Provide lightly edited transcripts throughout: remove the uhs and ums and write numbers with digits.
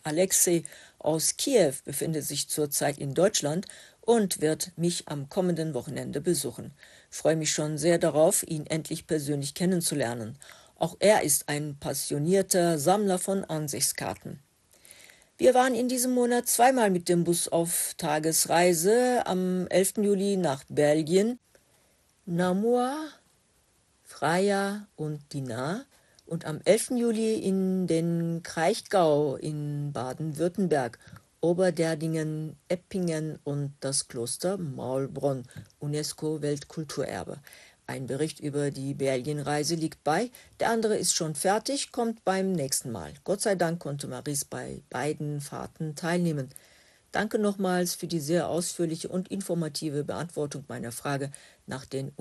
Alexei aus Kiew befindet sich zurzeit in Deutschland und wird mich am kommenden Wochenende besuchen. Ich freue mich schon sehr darauf, ihn endlich persönlich kennenzulernen. Auch er ist ein passionierter Sammler von Ansichtskarten. Wir waren in diesem Monat zweimal mit dem Bus auf Tagesreise, am 11. Juli nach Belgien, Namur, Freya und Dinard, und am 11. Juli in den Kraichgau in Baden-Württemberg, Oberderdingen, Eppingen und das Kloster Maulbronn, UNESCO-Weltkulturerbe. Ein Bericht über die Belgienreise liegt bei, der andere ist schon fertig, kommt beim nächsten Mal. Gott sei Dank konnte Maries bei beiden Fahrten teilnehmen. Danke nochmals für die sehr ausführliche und informative Beantwortung meiner Frage nach den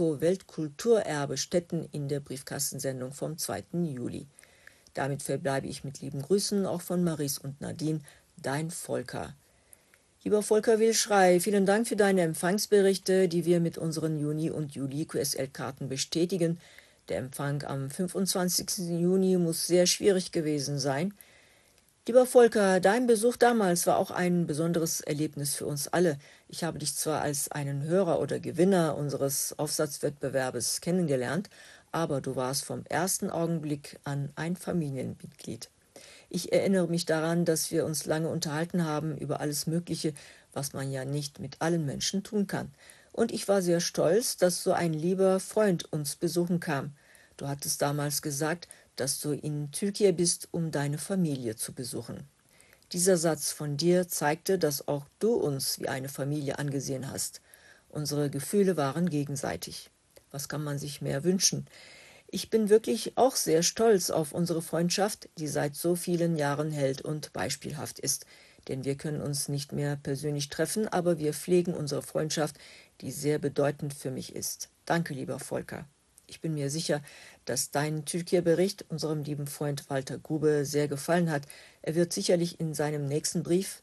UNESCO-Weltkulturerbe-Stätten in der Briefkastensendung vom 2. Juli. Damit verbleibe ich mit lieben Grüßen auch von Maries und Nadine, dein Volker. Lieber Volker Wilschrei, vielen Dank für deine Empfangsberichte, die wir mit unseren Juni- und Juli-QSL-Karten bestätigen. Der Empfang am 25. Juni muss sehr schwierig gewesen sein. Lieber Volker, dein Besuch damals war auch ein besonderes Erlebnis für uns alle. Ich habe dich zwar als einen Hörer oder Gewinner unseres Aufsatzwettbewerbes kennengelernt, aber du warst vom ersten Augenblick an ein Familienmitglied. Ich erinnere mich daran, dass wir uns lange unterhalten haben über alles Mögliche, was man ja nicht mit allen Menschen tun kann. Und ich war sehr stolz, dass so ein lieber Freund uns besuchen kam. Du hattest damals gesagt, dass du in Türkei bist, um deine Familie zu besuchen. Dieser Satz von dir zeigte, dass auch du uns wie eine Familie angesehen hast. Unsere Gefühle waren gegenseitig. Was kann man sich mehr wünschen? Ich bin wirklich auch sehr stolz auf unsere Freundschaft, die seit so vielen Jahren hält und beispielhaft ist. Denn wir können uns nicht mehr persönlich treffen, aber wir pflegen unsere Freundschaft, die sehr bedeutend für mich ist. Danke, lieber Volker. Ich bin mir sicher, dass dein Türkei-Bericht unserem lieben Freund Walter Grube sehr gefallen hat. Er wird sicherlich in seinem nächsten Brief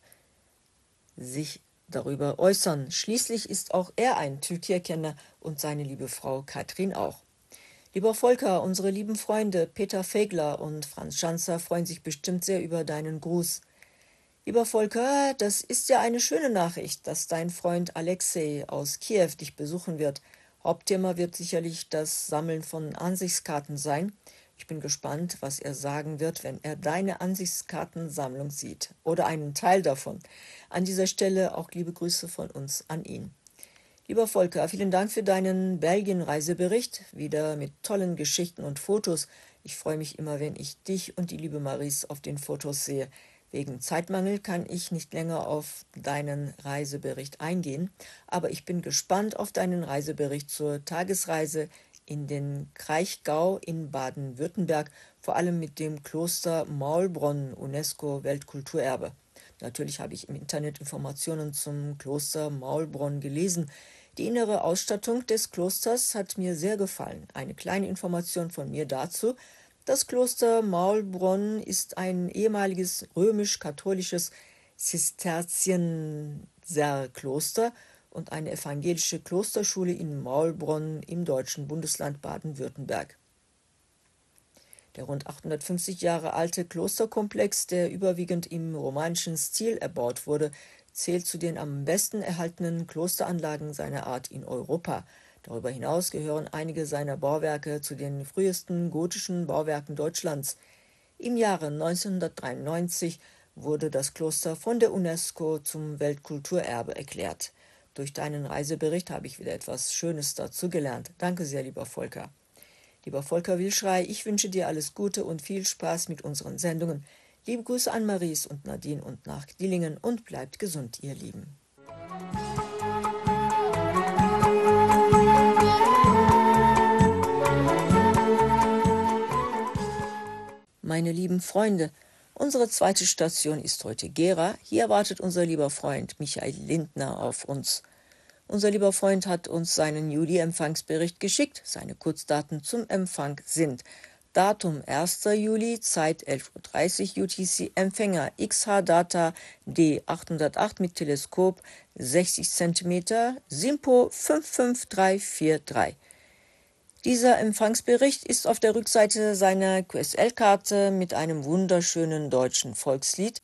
sich darüber äußern. Schließlich ist auch er ein Türkei-Kenner und seine liebe Frau Katrin auch. Lieber Volker, unsere lieben Freunde Peter Fegler und Franz Schanzer freuen sich bestimmt sehr über deinen Gruß. Lieber Volker, das ist ja eine schöne Nachricht, dass dein Freund Alexei aus Kiew dich besuchen wird. Hauptthema wird sicherlich das Sammeln von Ansichtskarten sein. Ich bin gespannt, was er sagen wird, wenn er deine Ansichtskartensammlung sieht oder einen Teil davon. An dieser Stelle auch liebe Grüße von uns an ihn. Lieber Volker, vielen Dank für deinen Belgien-Reisebericht, wieder mit tollen Geschichten und Fotos. Ich freue mich immer, wenn ich dich und die liebe Maries auf den Fotos sehe. Wegen Zeitmangel kann ich nicht länger auf deinen Reisebericht eingehen, aber ich bin gespannt auf deinen Reisebericht zur Tagesreise in den Kraichgau in Baden-Württemberg, vor allem mit dem Kloster Maulbronn, UNESCO-Weltkulturerbe. Natürlich habe ich im Internet Informationen zum Kloster Maulbronn gelesen. Die innere Ausstattung des Klosters hat mir sehr gefallen. Eine kleine Information von mir dazu: Das Kloster Maulbronn ist ein ehemaliges römisch-katholisches Zisterzienserkloster und eine evangelische Klosterschule in Maulbronn im deutschen Bundesland Baden-Württemberg. Der rund 850 Jahre alte Klosterkomplex, der überwiegend im romanischen Stil erbaut wurde, zählt zu den am besten erhaltenen Klosteranlagen seiner Art in Europa. Darüber hinaus gehören einige seiner Bauwerke zu den frühesten gotischen Bauwerken Deutschlands. Im Jahre 1993 wurde das Kloster von der UNESCO zum Weltkulturerbe erklärt. Durch deinen Reisebericht habe ich wieder etwas Schönes dazu gelernt. Danke sehr, lieber Volker. Lieber Volker Wilschrei, ich wünsche dir alles Gute und viel Spaß mit unseren Sendungen. Liebe Grüße an Maries und Nadine und nach Dillingen und bleibt gesund, ihr Lieben. Meine lieben Freunde, unsere zweite Station ist heute Gera. Hier wartet unser lieber Freund Michael Lindner auf uns. Unser lieber Freund hat uns seinen Juli-Empfangsbericht geschickt. Seine Kurzdaten zum Empfang sind: Datum 1. Juli, Zeit 11:30 Uhr UTC, Empfänger XH-Data D808 mit Teleskop 60 cm, SIMPO 55343. Dieser Empfangsbericht ist auf der Rückseite seiner QSL-Karte mit einem wunderschönen deutschen Volkslied